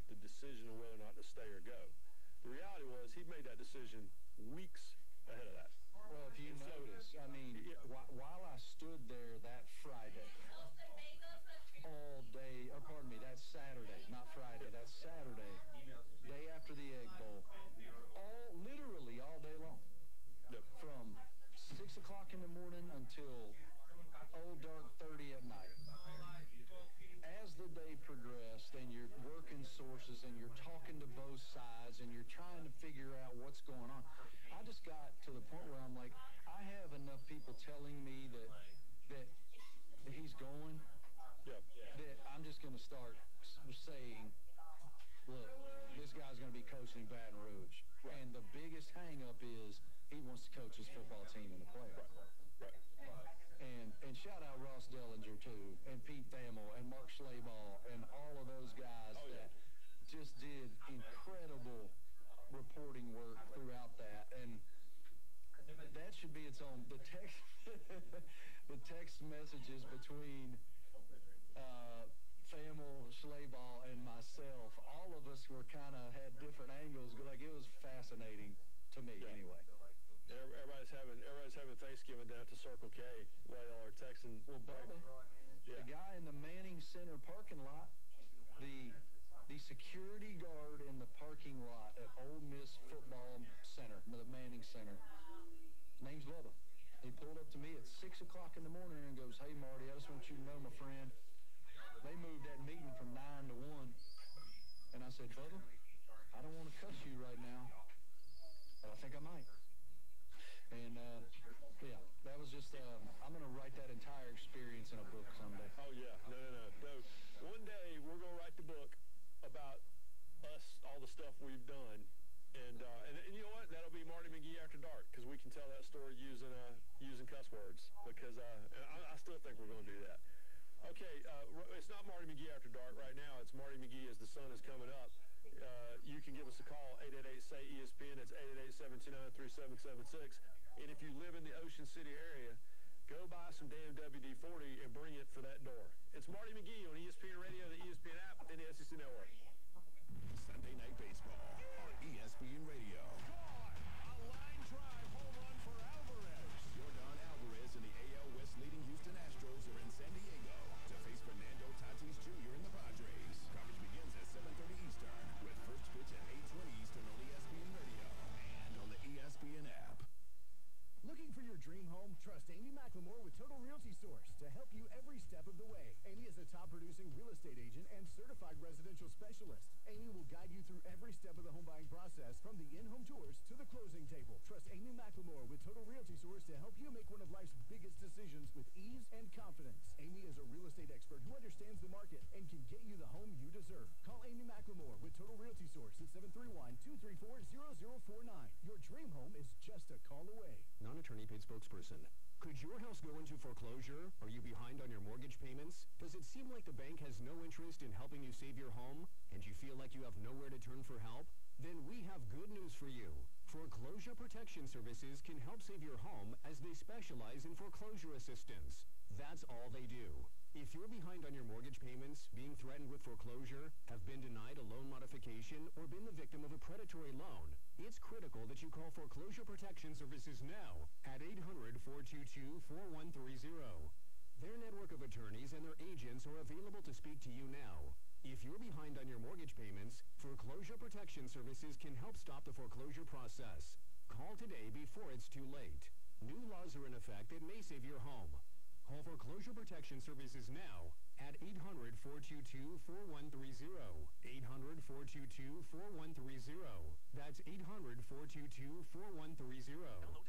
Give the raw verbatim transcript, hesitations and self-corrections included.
the decision of whether or not to stay or go. The reality was he made that decision weeks ahead of that. Well, if you and notice, so, I mean, yeah. wh- while I stood there that Friday, all day, or pardon me, that's Saturday, not Friday, that's Saturday, day after the Egg Bowl, all, literally all day long, Yep. from six o'clock in the morning until old dark thirty at night. As the day progressed and you're working sources and you're talking to both sides and you're trying to figure out what's going on, I just got to the point where I'm like, I have enough people telling me that that, that he's going, Yep. that I'm just going to start saying, look, this guy's going to be coaching in Baton Rouge. Right. And the biggest hang-up is he wants to coach his football team in the playoffs. Right. Right. And and shout out Ross Dellinger, too, and Pete Thamel, and Mark Schlabach, and all of those guys oh, yeah. that just did incredible reporting work throughout that. And that should be its own. The text, the text messages between uh, Thamel, Schlabach, and myself, all of us were kind of had different angles. Like, it was fascinating to me, yeah. anyway. Everybody's having everybody's having Thanksgiving down at the Circle K while y'all are texting. Well, Bubba, yeah. the guy in the Manning Center parking lot, the the security guard in the parking lot at Ole Miss Football Center, the Manning Center, his name's Bubba. He pulled up to me at six o'clock in the morning and goes, "Hey, Marty, I just want you to know, my friend, they moved that meeting from nine to one." And I said, "Bubba, I don't want to cuss you right now, but I think I might." And, uh, yeah, that was just, um, I'm going to write that entire experience in a book someday. Oh, yeah. No, no, no. no. One day we're going to write the book about us, all the stuff we've done. And, uh, and, and you know what? That'll be Marty McGee After Dark, because we can tell that story using uh, using cuss words. Because uh, I, I still think we're going to do that. Okay, uh, it's not Marty McGee After Dark right now. It's Marty McGee as the sun is coming up. Uh, you can give us a call, eight eight eight, S A Y, E S P N. It's eight eight eight, seven two nine, three seven seven six. And if you live in the Ocean City area, go buy some damn W D forty and bring it for that door. It's Marty McGee on E S P N Radio, the E S P N app, and the S E C Network. Sunday Night Baseball on E S P N Radio. Gone! A line drive home run for Alvarez. Yordan Alvarez and the A L West leading Houston Astros are in San Diego to face Fernando Tatis Junior in the Padres. Coverage begins at seven thirty Eastern with first pitch at eight twenty Eastern on E S P N Radio and on the E S P N app. Looking for your dream home? Trust Amy McLemore with Total Realty Source to help you every step of the way. Amy is a top-producing real estate agent and certified residential specialist. Amy will guide you through every step of the home buying process, from the in-home tours to the closing table. Trust Amy McLemore with Total Realty Source to help you make one of life's biggest decisions with ease and confidence. Amy is a real estate expert who understands the market and can get you the home you deserve. Call Amy McLemore with Total Realty Source at seven three one, two three four, zero zero four nine. Your dream home is just a call away. Non-attorney paid spokesperson. Could your house go into foreclosure? Are you behind on your mortgage payments? Does it seem like the bank has no interest in helping you save your home, and you feel like you have nowhere to turn for help? Then we have good news for you. Foreclosure Protection Services can help save your home, as they specialize in foreclosure assistance. That's all they do. If you're behind on your mortgage payments, being threatened with foreclosure, have been denied a loan modification, or been the victim of a predatory loan, it's critical that you call Foreclosure Protection Services now at eight hundred, four two two, four one three zero. Their network of attorneys and their agents are available to speak to you now. If you're behind on your mortgage payments, Foreclosure Protection Services can help stop the foreclosure process. Call today before it's too late. New laws are in effect that may save your home. Call Foreclosure Protection Services now at eight hundred, four two two, four one three zero. eight hundred, four two two, four one three zero. That's eight hundred, four two two, four one three zero.